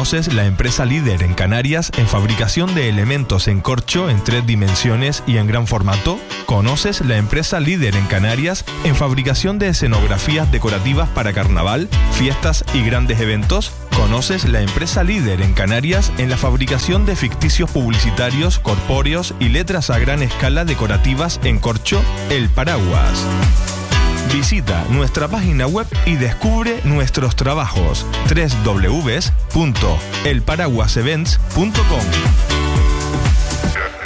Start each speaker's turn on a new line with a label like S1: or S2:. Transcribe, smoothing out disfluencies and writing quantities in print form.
S1: ¿Conoces la empresa líder en Canarias en fabricación de elementos en corcho en 3 dimensiones y en gran formato? ¿Conoces la empresa líder en Canarias en fabricación de escenografías decorativas para carnaval, fiestas y grandes eventos? ¿Conoces la empresa líder en Canarias en la fabricación de ficticios publicitarios, corpóreos y letras a gran escala decorativas en corcho? El Paraguas. Visita nuestra página web y descubre nuestros trabajos. www.elparaguasevents.com.